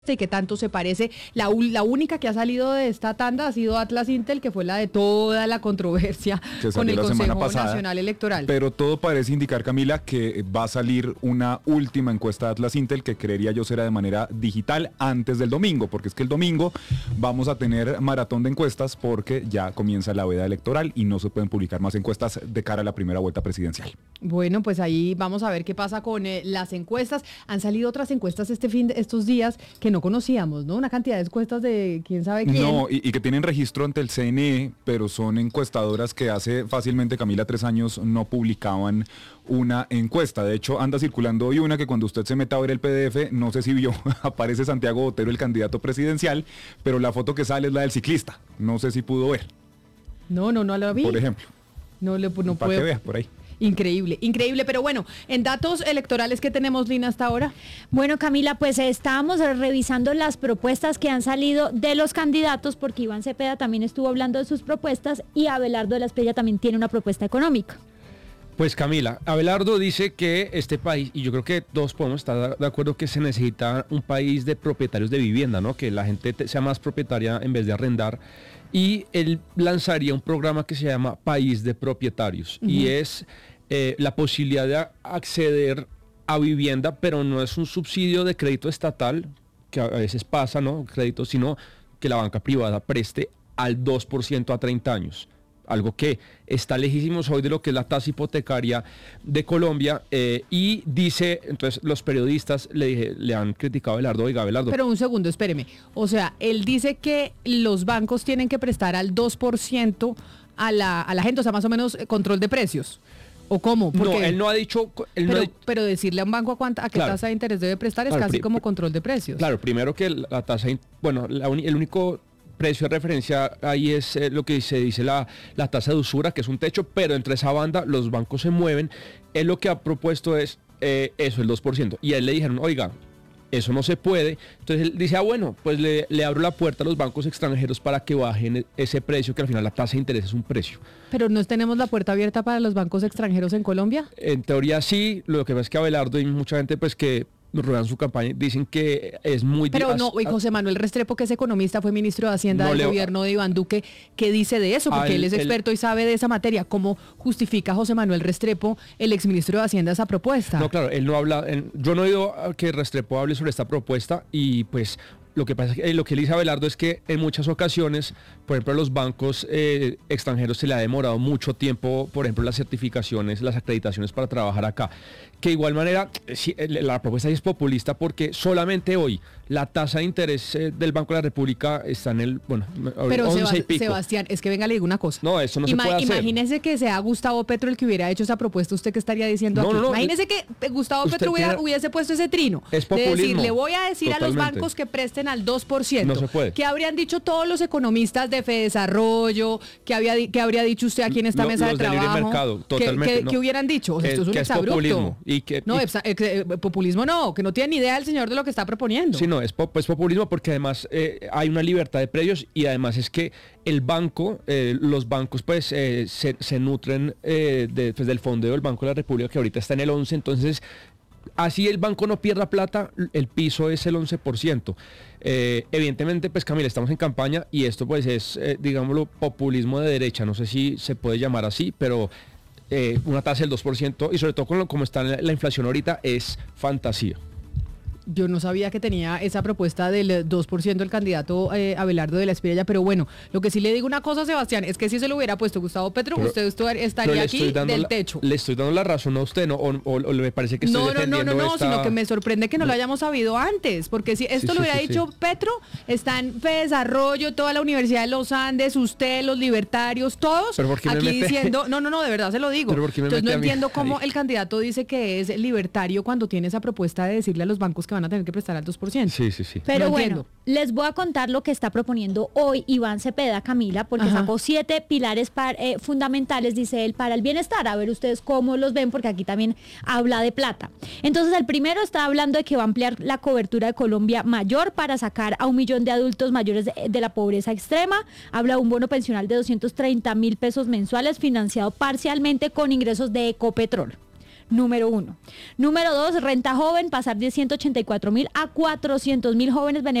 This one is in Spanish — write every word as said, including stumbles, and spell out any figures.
y que tanto se parece. La, la única que ha salido de esta tanda ha sido Atlas Intel, que fue la de toda la controversia con el Consejo pasada, Nacional Electoral. Pero todo parece indicar, Camila, que va a salir una última encuesta de Atlas Intel que creería yo será de manera digital antes del domingo, porque es que el domingo vamos a tener maratón de encuestas porque ya comienza la veda electoral y no se pueden publicar más encuestas de cara a la primera vuelta presidencial. Bueno, pues ahí vamos a ver qué pasa con eh, las encuestas. Han salido otras encuestas este fin de estos días que no conocíamos, ¿no? Una cantidad de encuestas de quién sabe quién. No, y, y que tienen registro ante el C N E, pero son encuestadoras que hace fácilmente, Camila, tres años no publicaban una encuesta. De hecho, anda circulando hoy una que cuando usted se meta a ver el P D F, no sé si vio, aparece Santiago Botero, el candidato presidencial, pero la foto que sale es la del ciclista. No sé si pudo ver. No, no, no la vi. Por ejemplo. No le no Para que veas por ahí. Increíble, increíble, pero bueno, en datos electorales que tenemos, Lina, hasta ahora. Bueno, Camila, pues eh, estábamos revisando las propuestas que han salido de los candidatos, porque Iván Cepeda también estuvo hablando de sus propuestas y Abelardo de la Espriella también tiene una propuesta económica. Pues Camila, Abelardo dice que este país, y yo creo que todos podemos estar de acuerdo que se necesita un país de propietarios de vivienda, ¿no? Que la gente te, sea más propietaria en vez de arrendar. Y él lanzaría un programa que se llama País de Propietarios. Uh-huh. Y es eh, la posibilidad de acceder a vivienda, pero no es un subsidio de crédito estatal, que a veces pasa, ¿no? Crédito, sino que la banca privada preste al dos por ciento a treinta años. Algo que está lejísimos hoy de lo que es la tasa hipotecaria de Colombia, eh, y dice, entonces los periodistas le, dije, le han criticado a Abelardo, oiga Abelardo. Pero un segundo, espéreme, o sea, él dice que los bancos tienen que prestar al dos por ciento a la, a la gente, o sea, más o menos control de precios. ¿O cómo? Porque, no, él no ha dicho... Él pero, no ha, pero decirle a un banco a, cuánta, a qué claro, tasa de interés debe prestar es claro, casi pri, como control de precios. Claro, primero que la tasa, bueno, la, el único precio de referencia ahí es eh, lo que se dice la, la tasa de usura, que es un techo, pero entre esa banda los bancos se mueven. Él lo que ha propuesto es eh, eso, el dos por ciento. Y a él le dijeron, oiga, eso no se puede. Entonces él dice, ah, bueno, pues le, le abro la puerta a los bancos extranjeros para que bajen ese precio, que al final la tasa de interés es un precio. ¿Pero no tenemos la puerta abierta para los bancos extranjeros en Colombia? En teoría sí, lo que pasa es que Abelardo y mucha gente pues que ruedan su campaña, dicen que es muy... Pero no, y José Manuel Restrepo, que es economista, fue ministro de Hacienda no del le... gobierno de Iván Duque, ¿qué dice de eso? Porque él, él es experto él... y sabe de esa materia. ¿Cómo justifica José Manuel Restrepo, el exministro de Hacienda, esa propuesta? No, claro, él no habla, él, yo no he oído que Restrepo hable sobre esta propuesta y pues... Lo que pasa es que lo que él dice Abelardo es que en muchas ocasiones, por ejemplo, a los bancos eh, extranjeros se le ha demorado mucho tiempo, por ejemplo, las certificaciones, las acreditaciones para trabajar acá. Que de igual manera, sí, la propuesta es populista porque solamente hoy la tasa de interés eh, del Banco de la República está en el, bueno, pero once Seba- y pico. Sebastián, es que venga, le digo una cosa. No, eso no Ima- se puede hacer. Imagínese que sea Gustavo Petro el que hubiera hecho esa propuesta, ¿usted qué estaría diciendo no, aquí? No, no, Imagínese que Gustavo Petro hubiera, tiene... hubiese puesto ese trino. Es populismo. De decir, le voy a decir Totalmente. a los bancos que presten al dos por ciento. No se puede. ¿Qué habrían dicho todos los economistas de Fedesarrollo? ¿Qué, había, qué habría dicho usted aquí en esta Lo, mesa los de trabajo? De libre mercado, totalmente. ¿Qué, qué, no. ¿Qué hubieran dicho? O sea, esto es un exabrupto. Y que, no, y... eh, populismo no, que no tiene ni idea el señor de lo que está proponiendo. Sí, no, es, pop, es populismo porque además eh, hay una libertad de precios y además es que el banco, eh, los bancos pues eh, se, se nutren eh, de, pues, del fondeo del Banco de la República, que ahorita está en el once, entonces... Así el banco no pierda plata, el piso es el once por ciento. Eh, evidentemente, pues Camila, estamos en campaña y esto pues es, eh, digámoslo, populismo de derecha, no sé si se puede llamar así, pero eh, una tasa del dos por ciento y sobre todo con lo, como está la, la inflación ahorita es fantasía. Yo no sabía que tenía esa propuesta del dos por ciento el candidato eh, Abelardo de la Espriella, pero bueno, lo que sí le digo una cosa, Sebastián, es que si se lo hubiera puesto Gustavo Petro, pero, usted estaría aquí del la, techo. Le estoy dando la razón a usted, ¿no? O, o, o me parece que estoy no, defendiendo No, no, no, esta... no, sino que me sorprende que no, no lo hayamos sabido antes, porque si esto sí, lo hubiera sí, dicho sí. Petro, está en Fedesarrollo, toda la Universidad de los Andes, usted, los libertarios, todos aquí diciendo, no, no, no, de verdad se lo digo. Entonces no entiendo cómo Ay. el candidato dice que es libertario cuando tiene esa propuesta de decirle a los bancos que van a tener que prestar al dos por ciento. Sí, sí, sí. Pero no bueno, entiendo. Les voy a contar lo que está proponiendo hoy Iván Cepeda, Camila, porque Ajá. sacó siete pilares para, eh, fundamentales, dice él, para el bienestar. A ver ustedes cómo los ven, porque aquí también habla de plata. Entonces, el primero está hablando de que va a ampliar la cobertura de Colombia Mayor para sacar a un millón de adultos mayores de, de la pobreza extrema. Habla de un bono pensional de doscientos treinta mil pesos mensuales financiado parcialmente con ingresos de Ecopetrol. número uno. Número dos, renta joven, pasar de ciento ochenta y cuatro mil a cuatrocientos mil jóvenes beneficiados